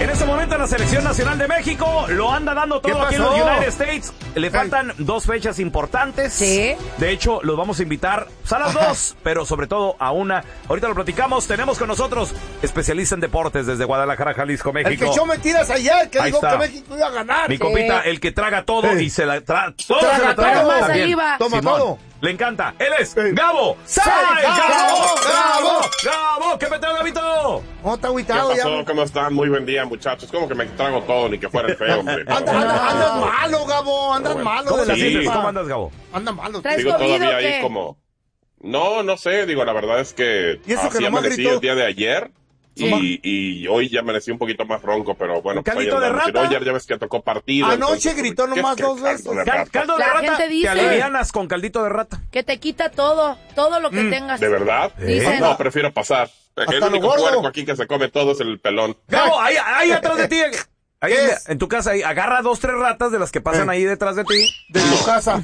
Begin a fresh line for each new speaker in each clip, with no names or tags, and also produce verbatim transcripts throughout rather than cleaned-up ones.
En este momento la selección nacional de México lo anda dando todo aquí en los United States. Le faltan dos fechas importantes.
Sí.
De hecho, los vamos a invitar a las Ajá. dos, pero sobre todo a una. Ahorita lo platicamos. Tenemos con nosotros especialista en deportes desde Guadalajara, Jalisco, México.
El que echó mentiras ayer, que
Ahí
dijo
está.
que México iba a ganar.
Mi
Sí.
compita, el que traga todo
Sí.
y se la traga. Todo
Traga
se la traga.
todo.
También.
Saliva.
Toma
Simón.
todo.
Le encanta. Él es
Sí.
Gabo.
¡Sai!
¡Sai!
¡Gabo!
¡Gabo! ¡Gabo! ¿Qué peteo, Gabito?
¿Cómo está
¿Qué
agüitado
pasó?
ya?
¿Cómo están? Muy buen día, muchachos. ¿Cómo que me trago todo? Ni que fuera el feo, hombre.
Anda, anda, andas malo, Gabo. Andas
Bueno,
malo
¿Cómo
de la
te sientes?
gripa.
¿Cómo andas, Gabo?
Anda malo.
¿Traes
Digo,
COVID
todavía
o qué?
ahí como... No, no sé. Digo, la verdad es que
¿Y eso que
así
nomás
amanecí
gritó?
el día de ayer. Y, y hoy ya amanecí un poquito más ronco, pero bueno.
¿Un caldito
pues ahí
de
andamos.
rata?
Y no, ayer ya ves que tocó partido.
Anoche
entonces,
gritó
¿qué es
nomás
que
dos
caldo
veces?
de
Cal-
rata?
caldo de
La
rata.
gente dice.
Te alivianas con caldito de rata.
Que te quita todo, todo lo que tengas.
¿De verdad?
Dicen.
No, prefiero pasar.
Hasta
El
lo
único
gordo.
puerco aquí que se come todo es el pelón.
Gabo, ahí, ahí atrás de ti. Ahí
¿Qué
en,
es?
en tu casa, ahí, agarra dos, tres ratas de las que pasan
Eh.
ahí detrás de ti.
De tu casa.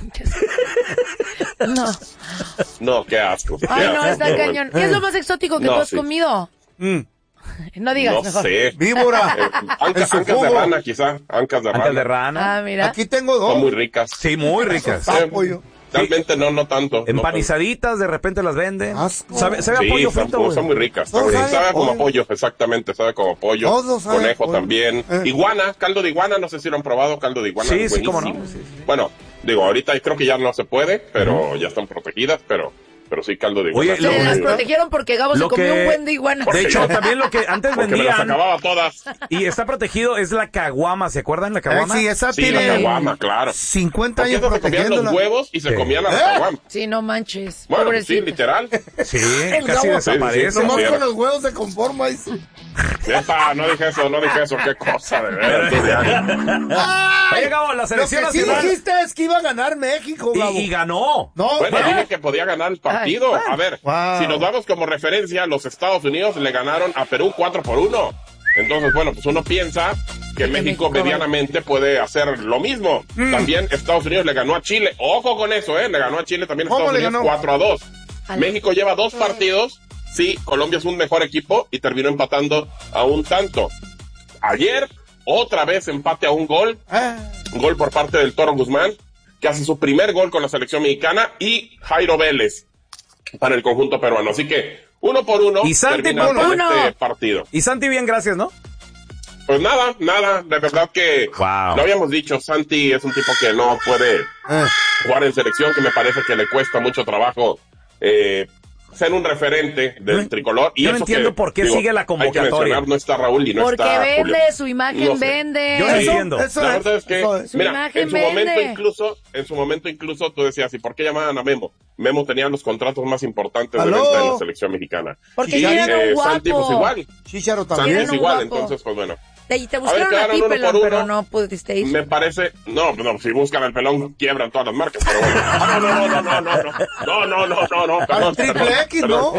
No.
No, qué asco. qué
Ay, no,
asco,
está
pero
cañón. ¿Qué es lo más exótico que
No,
tú has
sí.
comido?
Mm.
No digas,
No
mejor.
sé.
Víbora.
Eh, anca-
En su
ancas de
jugo.
rana, quizá. Ancas de
Antes
rana.
de rana.
Ah, mira.
Aquí tengo dos.
Son muy ricas.
Sí, muy ricas.
Sapo yo.
Realmente no, no tanto. no
Empanizaditas, de repente las venden.
Asco.
Sabe, sabe a
tanto. Sí,
pollo
son,
frito, güey.
son muy ricas.
Todo
Sabe,
sabe
sabe
a
como
pollo.
pollo, exactamente. Sabe como pollo.
Todo sabe a
Conejo
pollo.
también.
Eh.
Iguana, caldo de iguana, no sé si lo han probado, caldo de iguana.
Sí,
es
sí, cómo no.
buenísimo.
Sí, sí.
Bueno, digo, ahorita creo que ya no se puede, pero ya están protegidas, pero, pero sí caldo de iguana.
Oye,
Se
lo-
las
Sí.
protegieron porque Gabo se
lo
comió
que-
un buen de iguana.
De hecho, también lo que antes
Porque me las
vendían
acababa todas.
y está protegido es la caguama. ¿Se acuerdan la
Eh,
caguama?
sí, esa
Sí, la
tiene
caguama, claro.
cincuenta
Porque
años
esas se comían los
protegiéndola.
huevos y se
Sí.
comían a la
¿Eh?
caguama.
Sí, no manches.
Bueno, pues sí,
Pobrecito.
literal.
Sí,
El
casi
Gabo-
desaparece.
Sí, sí,
Nomás
sí.
con los huevos se conforma. Y...
Epa, no dije eso, no dije eso, qué cosa, de veras. tú, diario.
Oye, Gabo, la
Lo que
selección
sí
nacional.
dijiste es que iba a ganar México, Gabo.
Y, y ganó.
No,
Bueno,
¿eh?
dije que podía ganar el partido. A ver,
Wow.
si nos damos como referencia, los Estados Unidos le ganaron a Perú cuatro por uno. Entonces, bueno, pues uno piensa que
Sí,
México
México,
medianamente puede hacer lo mismo.
Mm.
También Estados Unidos le ganó a Chile. Ojo con eso, ¿eh? Le ganó a Chile también
¿Cómo
Estados
le
Unidos
ganó?
cuatro a dos.
Al-
México lleva dos partidos. Sí, Colombia es un mejor equipo y terminó empatando a un tanto. Ayer, otra vez empate a un gol.
Ah,
Gol por parte del Toro Guzmán, que hace su primer gol con la selección mexicana, y Jairo Vélez para el conjunto peruano. Así que uno por uno
Y Santi
terminan
por
con
uno.
este partido.
Y Santi, bien, gracias, ¿no?
Pues nada, nada, de verdad que
Wow.
lo habíamos dicho, Santi es un tipo que no puede
eh.
jugar en selección, que me parece que le cuesta mucho trabajo eh, ser un referente del
No,
tricolor. Y
yo no
eso
entiendo
que,
por qué
digo,
sigue la
Hay que
convocatoria.
mencionar, no está Raúl y no
Porque
está
vende,
Julio.
su imagen
No sé.
vende.
Yo no
Eso,
entiendo.
eso
La
es,
verdad es que,
eso es.
Su
mira,
imagen
en su
vende.
momento incluso, en su momento incluso tú decías, ¿y por qué llamaban a Memo? Memo tenía los contratos más importantes
¿Aló?
de venta en la selección mexicana.
Porque
y
ya era un guapo.
Santi, pues igual.
Chicharo
Santi
también.
Era
es
un
igual,
guapo.
entonces, pues bueno.
Te, y te
A ver,
buscaron a,
quedaron
ti,
uno
pelón,
por
pero
uno.
no pudiste ir.
Me parece, no, no, si buscan el pelón, quiebran todas las marcas, pero bueno. Ah, no, no, no, no, no, no, no, no, no, no, no, perdón,
Al triple
perdón,
X,
perdón.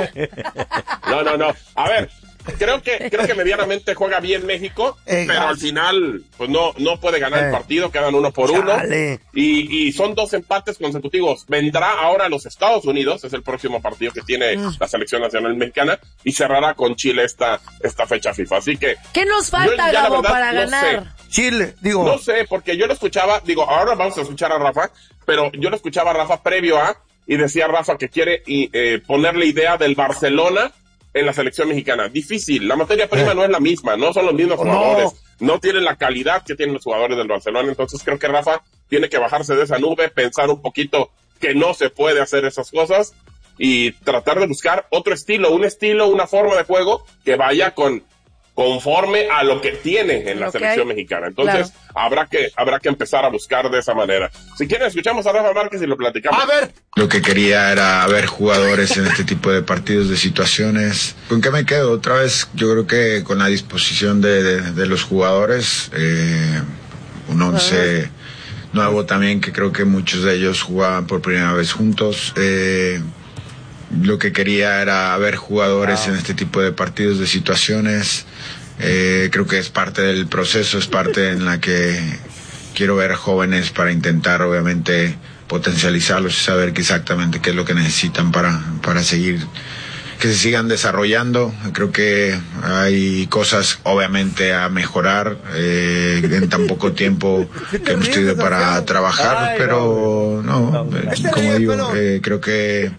¿no?
No, no, no. A ver, creo que, creo que medianamente juega bien México,
Eh,
pero
gas.
al final, pues no, no puede ganar
Eh.
el partido, quedan uno por
Chale.
uno. Y, y son dos empates consecutivos. Vendrá ahora los Estados Unidos, es el próximo partido que tiene la selección nacional mexicana, y cerrará con Chile esta, esta fecha FIFA. Así que,
¿Qué nos
Yo
falta,
ya la
Gabo,
verdad
para
no
ganar?
Chile, digo.
no sé, porque yo lo escuchaba, digo, ahora vamos a escuchar a Rafa, pero yo lo escuchaba a Rafa previo a, y decía Rafa que quiere y, eh, ponerle idea del Barcelona en la selección mexicana. Difícil, la materia prima
Eh.
no es la misma, no son los mismos
No.
jugadores, no tienen la calidad que tienen los jugadores del Barcelona, entonces creo que Rafa tiene que bajarse de esa nube, pensar un poquito que no se puede hacer esas cosas y tratar de buscar otro estilo, un estilo, una forma de juego que vaya con conforme a lo que tiene en la
Ok.
selección mexicana. Entonces, habrá que habrá que empezar a buscar de esa manera. Si quieren, escuchamos a Rafa Márquez y lo platicamos.
A ver,
Lo que quería era ver jugadores en este tipo de partidos, de situaciones. ¿Con qué me quedo? Otra vez, yo creo que con la disposición de, de, de los jugadores, eh, un once nuevo también, que creo que muchos de ellos jugaban por primera vez juntos. Eh, lo que quería era ver jugadores en este tipo de partidos, de situaciones. Eh, creo que es parte del proceso, es parte en la que quiero ver jóvenes para intentar, obviamente, potencializarlos y saber que exactamente qué es lo que necesitan para, para seguir que se sigan desarrollando. Creo que hay cosas obviamente a mejorar eh, en tan poco tiempo que hemos tenido para trabajar,
Ay,
pero no,
no,
eh,
Este
como
ríe,
digo,
pelón.
eh, creo que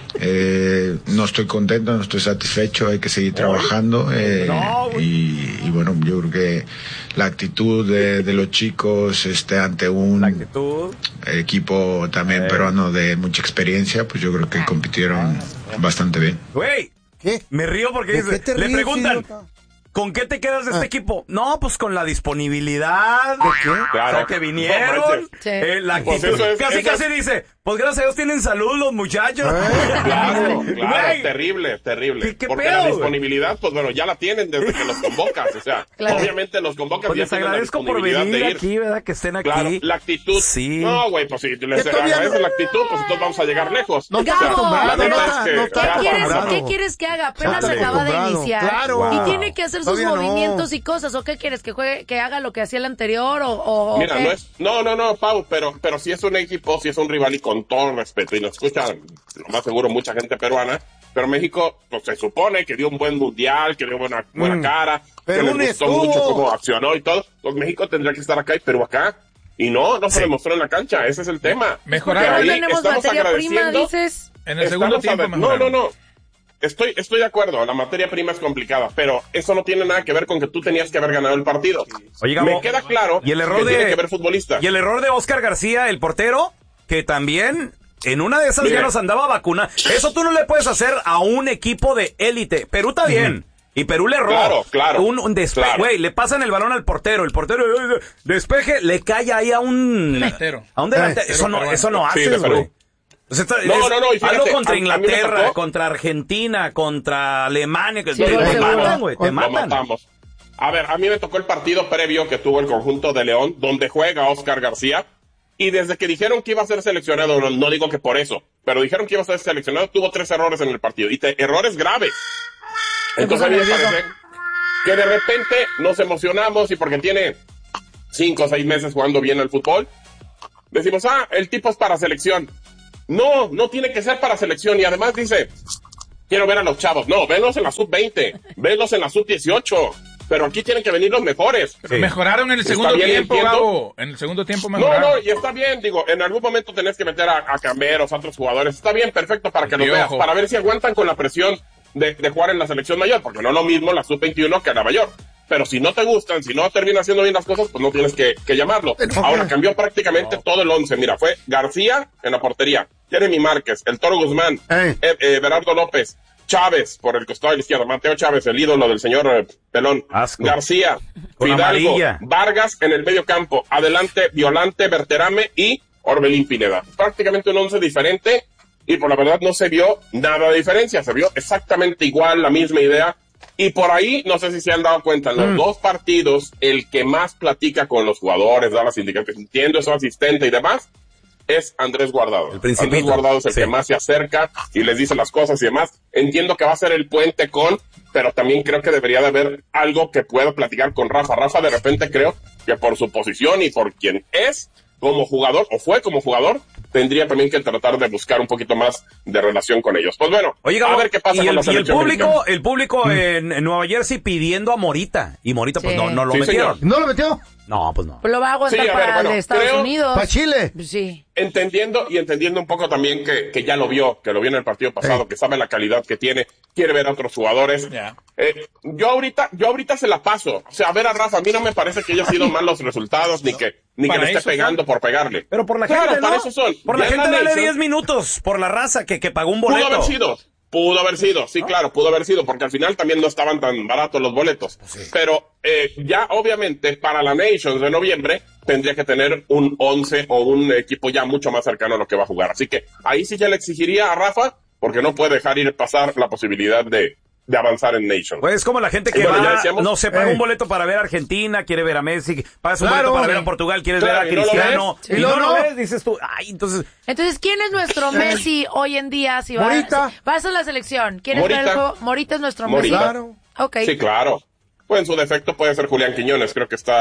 eh, no estoy contento, no estoy satisfecho, hay que seguir trabajando eh,
No, güey.
y, y bueno, yo creo que la actitud de, de los chicos este ante un
La actitud.
equipo también
Eh.
peruano de mucha experiencia, pues yo creo que compitieron bastante bien.
Güey,
¿Qué?
me río porque
¿De
dice,
qué te
le
ríes,
preguntan,
idiota?
¿con qué te quedas de este
Ah.
equipo? No, pues con la disponibilidad.
¿De qué?
Claro.
O sea, que
No
vinieron.
manches.
Sí.
eh, la
Pues
actitud.
eso es-
casi,
eso
casi
es-
dice, pues gracias a Dios tienen salud los muchachos.
Claro,
Güey.
claro, terrible, terrible.
¿Qué- qué
Porque
pedo,
la
güey?
disponibilidad, pues bueno, ya la tienen desde que los convocas. O sea,
Claro.
obviamente los convocas
Pues
y ya
les
tienen la
agradezco por
disponibilidad
venir
de ir.
aquí, ¿verdad? Que estén aquí.
Claro, la actitud.
Sí.
No, güey, pues si les
Que todavía
agradeces
no-
la actitud, pues entonces vamos a llegar lejos.
No está
Gabo,
acostumbrado,
la
no
neta
está,
es que-
no
¿Qué
está
Claro,
quieres,
acostumbrado.
¿Qué quieres que haga? Apenas
Está
acaba de
acostumbrado,
iniciar.
claro.
Y tiene que hacer sus
Todavía no.
movimientos y cosas. ¿O qué quieres? ¿Que juegue, que haga lo que hacía el anterior? ¿O, o, o
Mira,
qué?
no es, no, no, no, Pau, pero, pero si es un equipo, si es un rival y con todo respeto, y nos escucha, lo más seguro, mucha gente peruana, pero México, pues se supone que dio un buen mundial, que dio buena, buena cara,
Perú
que
ni
les gustó
estuvo.
mucho cómo accionó y todo, pues México tendría que estar acá y Perú acá. Y no, no se
Sí.
demostró en la cancha, ese es el tema.
¿Por qué
Mejorar
no
Ahí
tenemos
estamos
materia prima,
agradeciendo-
dices?
en el segundo
Estamos
tiempo
a ver-
mejoraron.
No, no, no. Estoy, estoy de acuerdo, la materia prima es complicada, pero eso no tiene nada que ver con que tú tenías que haber ganado el partido.
Oye, Gabo,
Me queda claro
y el error
que
de-
tiene que ver futbolista.
Y el error de Oscar García, el portero, que también en una de esas
Mira.
ya nos andaba vacuna. Eso tú no le puedes hacer a un equipo de élite. Perú está bien. Y Perú le erró.
Claro, claro,
Un, un despeje.
claro.
Güey, le pasan el balón al portero. El portero eh, despeje, le cae ahí a un...
Delantero.
A un delantero.
Eh,
eso, no,
peruano.
eso no
Sí, de
haces,
Perú.
güey. O sea, esto-
No,
es
no, no, y fíjate,
algo contra
a- a mí me
Inglaterra,
tocó-
contra Argentina, contra Alemania, que
Sí,
te,
gol
te
seguro.
matan, güey, te
Lo
matan.
matamos. A ver, a mí me tocó el partido previo que tuvo el conjunto de León, donde juega Oscar García, y desde que dijeron que iba a ser seleccionado, no, no digo que por eso, pero dijeron que iba a ser seleccionado, tuvo tres errores en el partido, y te- errores graves. Entonces a mí me
nervioso.
parece que de repente nos emocionamos y porque tiene cinco o seis meses jugando bien al fútbol, decimos, ah, el tipo es para selección. No, no tiene que ser para selección, y además dice, quiero ver a los chavos. No, venlos en la sub veinte, venlos en la sub dieciocho. Pero aquí tienen que venir los mejores.
Sí.
Mejoraron en el
Está
segundo
bien,
tiempo,
entiendo.
Gabo. En el segundo tiempo
No,
mejoraron.
no, y está bien, digo, en algún momento tenés que meter a, a Camberos, a otros jugadores. Está bien, perfecto, para que los
Piojo.
veas, para ver si aguantan con la presión de, de jugar en la selección mayor, porque no es lo mismo la sub veintiuno que la mayor. Pero si no te gustan, si no termina haciendo bien las cosas, pues no tienes que, que llamarlo. Ahora cambió prácticamente todo el once. Mira, fue García en la portería, Jeremy Márquez, el Toro Guzmán,
Ey.
eh, eh, Berardo López, Chávez por el costado de la izquierda, Mateo Chávez, el ídolo del señor eh, Pelón,
Asco.
García,
Con
Fidalgo,
amarilla.
Vargas en el medio campo, adelante Violante, Berterame y Orbelín Pineda. Prácticamente un once diferente y por la verdad no se vio nada de diferencia, se vio exactamente igual, la misma idea. Y por ahí, no sé si se han dado cuenta, en los
Mm.
dos partidos, el que más platica con los jugadores, da las indicaciones, entiendo, es su asistente y demás, es Andrés Guardado.
El Principito.
Andrés Guardado es el
Sí.
que más se acerca y les dice las cosas y demás. Entiendo que va a ser el puente con, pero también creo que debería de haber algo que pueda platicar con Rafa. Rafa de repente creo que por su posición y por quien es como jugador, o fue como jugador, tendría también que tratar de buscar un poquito más de relación con ellos. Pues bueno,
Oye, Gabo,
a ver qué pasa
y
con
el,
la
y el
selección
público,
mexicana.
el público en, en Nueva Jersey pidiendo a Morita. Y Morita, pues
Sí.
no, no lo
Sí,
metieron.
¿No lo metió?
No, pues no.
Pues lo va a aguantar
Sí, a ver,
para
bueno,
el de Estados
creo-
Unidos.
¿Para Chile?
Pues sí.
Entendiendo y entendiendo un poco también que, que ya lo vio, que lo vio en el partido pasado,
Sí.
que sabe la calidad que tiene, quiere ver a otros jugadores.
Ya.
Eh, yo ahorita, yo ahorita se la paso. O sea, a ver a Rafa, a mí no me parece que haya sido mal los resultados, ni que, ni que
Para
le esté
eso son.
pegando por pegarle.
Pero por la
Claro,
gente,
para
¿no?
eso son.
Por la
Ya en
gente dale
Nation,
diez minutos. Por la raza que, que pagó un boleto.
Pudo haber sido. Pudo haber sido, sí, claro, pudo haber sido, porque al final también no estaban tan baratos los boletos. Pero eh, ya obviamente para la Nations de noviembre tendría que tener un once o un equipo ya mucho más cercano a lo que va a jugar. Así que ahí sí ya le exigiría a Rafa, porque no puede dejar ir pasar la posibilidad de, de avanzar en Nations.
Pues es como la gente que
Y bueno, ya
va,
decíamos-
no sé, paga
Eh.
un boleto para ver a Argentina, quiere ver a Messi, pagas un
Claro.
boleto para ver a Portugal, quieres
Claro,
ver a
y no lo
Cristiano,
ves.
y,
Y
no
luego
lo
no.
ves, dices tú, ay, entonces,
Entonces, ¿quién es nuestro Messi hoy en día? Si va,
Morita.
si vas a la selección, ¿quieres
Morita.
ver el juego? Morita es nuestro
Morita.
Messi.
Claro.
Ok.
Sí, claro. Pues en su defecto puede ser Julián Quiñones, creo que está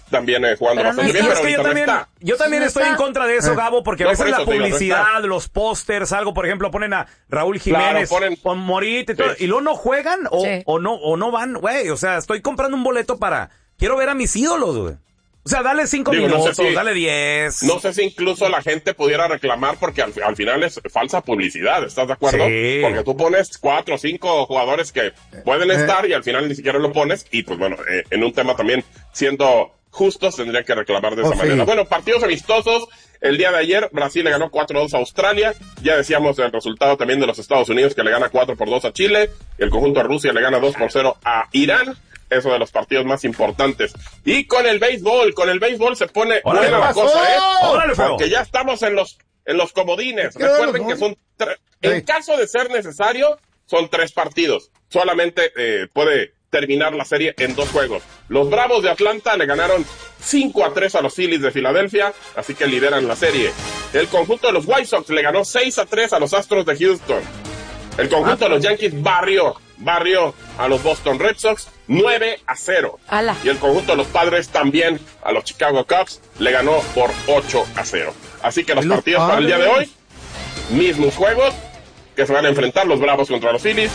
también eh, jugando
Pero no
bastante
está.
bien,
Es
pero
que yo
ahorita
también,
no está.
yo también
Sí, no
estoy
está.
en contra de eso,
Eh.
Gabo, porque a
No,
veces
por
la
eso te digo, no
publicidad, los pósters, algo, por ejemplo, ponen a Raúl Jiménez,
ponen-
con Morita y todo,
Sí.
y luego no juegan o,
Sí.
o no o no van, güey. O sea, estoy comprando un boleto para, quiero ver a mis ídolos, güey. O sea, dale cinco
Digo, no
minutos,
sé si-
dale diez.
No sé si incluso la gente pudiera reclamar porque al, al final es falsa publicidad, ¿estás de acuerdo?
Sí.
Porque tú pones cuatro o cinco jugadores que pueden estar y al final ni siquiera lo pones y pues bueno, eh, en un tema también siendo justos tendría que reclamar de esa
Oh, sí.
manera. Bueno, partidos amistosos, el día de ayer Brasil le ganó cuatro a dos a Australia, ya decíamos el resultado también de los Estados Unidos que le gana cuatro por dos a Chile, el conjunto de Rusia le gana dos por cero a Irán. Eso de los partidos más importantes. Y con el béisbol, con el béisbol se pone
Órale,
buena la
pasó?
cosa, ¿eh?
Órale, feo.
Porque ya estamos en los en los comodines.
¿Qué
Recuerden
hora
que
son?
son tre- en
Sí.
caso de ser necesario, son tres partidos. Solamente eh, puede terminar la serie en dos juegos. Los Bravos de Atlanta le ganaron cinco a tres a los Phillies de Filadelfia, así que lideran la serie. El conjunto de los White Sox le ganó seis a tres a los Astros de Houston. El conjunto de los Yankees barrió, barrió a los Boston Red Sox nueve a cero.
Ala.
Y el conjunto de los Padres también a los Chicago Cubs le ganó por ocho a cero. Así que los
¿Y los
partidos para el día de
Padres?
hoy, mismos juegos que se van a enfrentar, los Bravos contra los Phillies,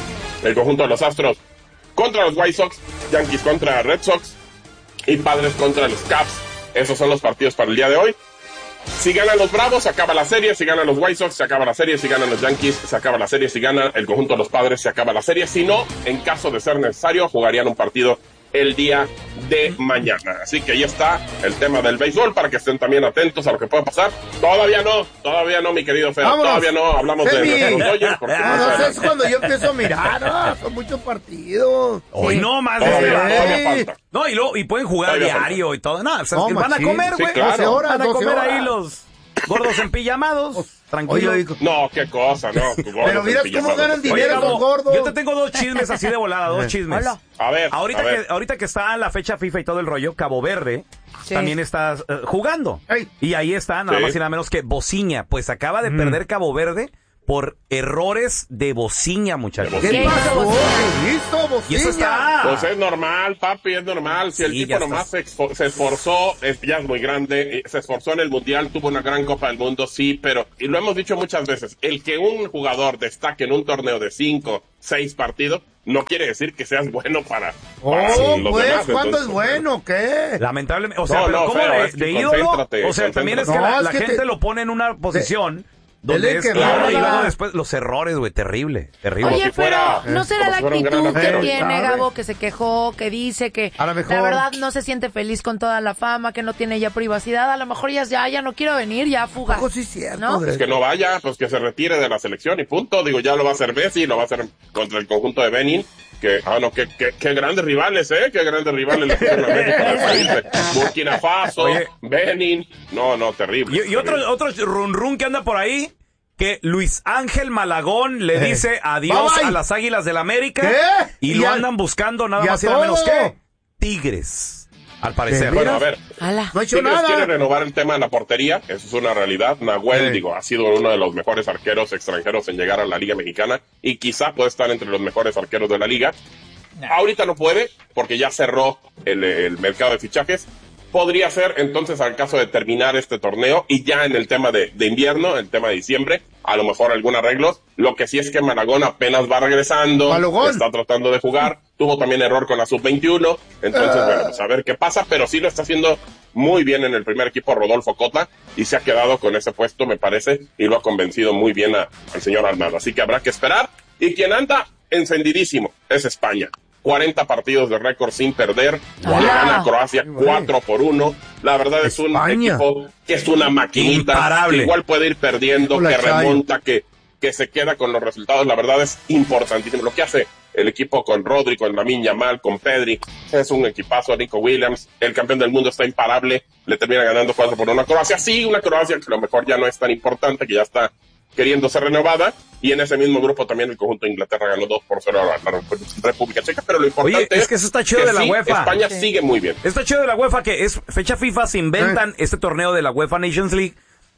el conjunto de los Astros contra los White Sox, Yankees contra Red Sox y Padres contra los Cubs. Esos son los partidos para el día de hoy. Si ganan los Bravos, se acaba la serie. Si ganan los White Sox, se acaba la serie. Si ganan los Yankees, se acaba la serie. Si gana el conjunto de los Padres, se acaba la serie. Si no, en caso de ser necesario, jugarían un partido el día de mañana. Así que ahí está el tema del béisbol para que estén también atentos a lo que pueda pasar. Todavía no, todavía no, mi querido Feo.
Vámonos.
Todavía no hablamos de
Femi.
nuestros Dodgers porque
No,
más
no sé,
adelante.
es cuando yo empiezo a mirar, ah, son muchos partidos.
Hoy
Sí.
no más de
Todavía,
este-
todavía
Ey.
falta.
No, y, luego, y pueden jugar
Todavía
diario
falta.
y todo. No, o sea,
No,
es que van a
machín.
comer,
Sí,
güey.
claro.
doce horas,
Van a
doce
comer
horas.
ahí los gordos empillamados. Tranquilo.
Oye, oye,
No, qué cosa, no.
pero miras cómo ganan
Oye,
dinero
Gabo,
los gordos.
yo te tengo dos chismes así de volada, dos chismes.
Hola.
A ver,
Ahorita
a ver.
que, ahorita que está la fecha FIFA y todo el rollo, Cabo Verde
Sí.
también está eh, jugando.
Ey.
Y ahí está, nada
Sí.
más y nada menos que Bociña. Pues acaba de perder Cabo Verde por errores de Bociña, muchachos.
¿Qué
¿Qué hizo
pasó?
Bociña?
¿Qué hizo
Y eso
Bociña?
está.
Pues es normal, papi, es normal. Si el
Sí,
tipo
ya
nomás
estás.
se, exfo- se esforzó, es, ya es muy grande, eh, se esforzó en el Mundial, tuvo una gran Copa del Mundo, sí, pero, y lo hemos dicho muchas veces, el que un jugador destaque en un torneo de cinco, seis partidos, no quiere decir que seas bueno para, para
Oh,
los
pues,
demás.
¿cuándo
Entonces,
es bueno? ¿Qué?
Lamentablemente, o sea,
No,
pero
no,
¿cómo
feo,
de,
es que
de ídolo?
concéntrate,
O sea, también es que
concéntrate.
la,
No,
la
es que
gente
te-
lo pone en una posición donde
él
es
que
claro,
habla.
y luego después los errores, güey, terrible, terrible.
Oye,
si fuera-
pero ¿no será
como
la
si fuera un gran
actitud que
arquero.
tiene
¿Sabe?
Gabo, que se quejó, que dice que
A lo mejor.
la verdad no se siente feliz con toda la fama, que no tiene ya privacidad? A lo mejor ya, ya, ya no quiero venir, ya fuga.
Poco sí es cierto,
¿No?
de-
Pues que no vaya, pues que se retire de la selección y punto. Digo, ya lo va a hacer Messi, lo va a hacer contra el conjunto de Benin. Que, ah, no, que, que, que grandes rivales, ¿eh? Qué grandes rivales le pusieron a América del país de Burkina Faso,
Oye.
Benin. No, no, terrible.
Y, y otro, otro run run que anda por ahí, que Luis Ángel Malagón le
Eh.
dice adiós
Bye, bye.
a las Águilas del América.
¿Qué?
Y,
Y
lo
a-
andan buscando nada
y a
más y nada menos
todo.
que Tigres, al parecer.
¿De
Bueno, a
veras?
ver.
Ala.
No ha hecho
Tigres quiere
nada.
renovar el tema de la portería, eso es una realidad. Nahuel,
Sí.
digo, ha sido uno de los mejores arqueros extranjeros en llegar a la Liga Mexicana y quizá puede estar entre los mejores arqueros de la liga. Ahorita no puede porque ya cerró el, el mercado de fichajes. Podría ser entonces al caso de terminar este torneo y ya en el tema de, de invierno, el tema de diciembre, a lo mejor algún arreglo. Lo que sí es que Malagón apenas va regresando,
Malagón.
está tratando de jugar, tuvo también error con la sub veintiuno, entonces
Ah.
bueno, pues a ver qué pasa, pero sí lo está haciendo muy bien en el primer equipo Rodolfo Cota y se ha quedado con ese puesto, me parece, y lo ha convencido muy bien a- al señor Armado. Así que habrá que esperar. Y quien anda encendidísimo es España. cuarenta partidos de récord sin perder.
¡Hala!
Le gana a Croacia
Ay, güey.
cuatro por uno. La verdad es un
España.
equipo que es una maquinita.
Imparable.
Que igual puede ir perdiendo,
Hola,
que
Chayo.
remonta, que, que se queda con los resultados. La verdad es importantísimo. Lo que hace el equipo con Rodri, con Lamine Yamal, con Pedri, es un equipazo. Nico Williams, el campeón del mundo, está imparable. Le termina ganando cuatro por uno a Croacia. Sí, una Croacia que a lo mejor ya no es tan importante, que ya está queriendo ser renovada, y en ese mismo grupo también el conjunto de Inglaterra ganó dos por cero a la República Checa, pero lo importante
Oye, es que eso está chido
que
de la
sí,
UEFA.
España
Sí.
sigue muy bien.
Está chido de la UEFA, que es fecha FIFA, se inventan este torneo de la UEFA Nations League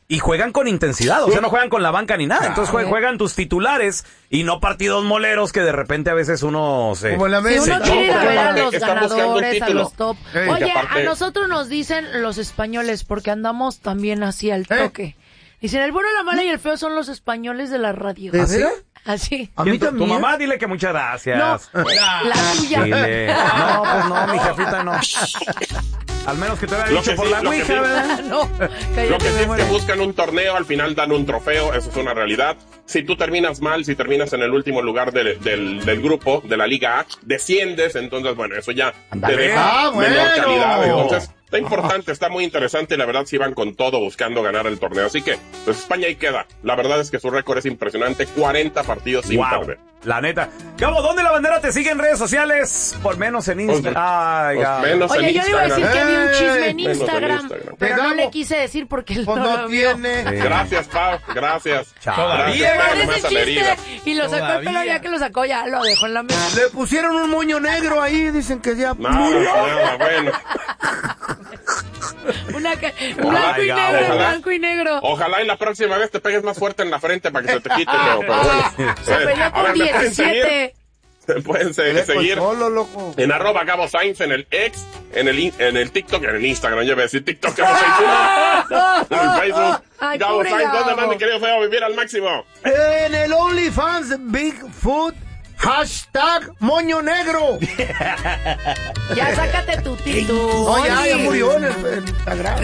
y juegan con intensidad, o sea, no juegan con la banca ni nada. Entonces jue- juegan tus titulares y no partidos moleros que de repente a veces uno se...
Como la
Si
mesa.
uno quiere ir a ver a
aparte
los
están buscando un
ganadores, a
título.
los top.
Ey.
Oye,
Y aparte-
a nosotros nos dicen los españoles, porque andamos también así al toque. Dicen, el bueno, la mala y el feo son los españoles de la radio.
¿De veras?
Así.
A mí
¿Quién, tu, tu
también.
mamá? Dile que muchas gracias.
No, la tuya.
Dile. No, pues no, mi jefita no. Al menos que te haya
Lo
dicho
que
por
sí-
la
lo que
ouija,
sí-
¿verdad?
No,
Lo
cállate,
que sí
me
es que
muero.
buscan un torneo, al final dan un trofeo, eso es una realidad. Si tú terminas mal, si terminas en el último lugar del, del, del grupo, de la Liga A, desciendes, entonces, bueno, eso ya
Ándale.
te deja
Ah, bueno.
menor calidad. Entonces, está importante, está muy interesante y la verdad sí van con todo buscando ganar el torneo. Así que, pues España ahí queda. La verdad es que su récord es impresionante, cuarenta partidos sin
Wow,
perder.
la neta. Gabo, ¿dónde la bandera te sigue en redes sociales? Por menos en Instagram.
Pues,
Ay,
pues
Gabo.
menos
Oye,
en
yo le iba a decir que
Instagram.
había un chisme en
Ey,
menos en
Instagram,
Instagram.
pero no
Gabo.
le quise decir porque él
Pues
no
no
lo vio.
tiene.
Sí.
Gracias, Pau, gracias.
Todavía.
Gracias,
¿Cuál
Pau,
es
me
el
hace la herida.
chiste? Y lo sacó el pelo,
Todavía.
ya que lo sacó, ya lo dejó en la mesa.
Le pusieron un moño negro ahí, dicen que ya
Nada,
murió.
nada, bueno.
Una que,
Ay,
blanco y
Gabo.
negro,
Ojalá.
blanco y negro.
Ojalá y la próxima vez te pegues más fuerte en la frente para que se te quite, pero, pero bueno.
Se peleó
A
con
ver, ¿me pueden seguir?
diecisiete.
Me pueden se-
Pues
seguir
solo, loco.
en arroba Gabo Sainz en el ex, en el, in- en el TikTok, en el Instagram, yo voy a decir TikTok, en el Facebook. En el Facebook.
Ay,
Gabo
pobre
Sainz, ¿dónde
Gabo.
más mi querido feo vivir al máximo?
En el OnlyFans Bigfoot, hashtag moño negro.
Ya sácate tu título.
No, ya, ya murió en el, en el Instagram.